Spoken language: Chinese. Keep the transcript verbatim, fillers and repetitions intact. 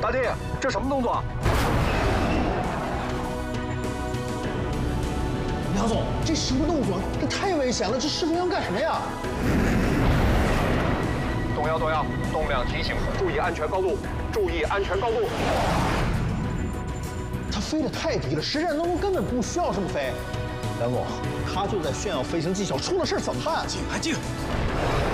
大弟，这什么动作？ 梁总，这什么动作？这太危险了！这师傅要干什么呀？ 动摇，动摇，动量提醒，注意安全高度，注意安全高度。 他飞得太低了，实战当中根本不需要这么飞。梁总，他就在炫耀飞行技巧，出了事怎么办？ 静，安静。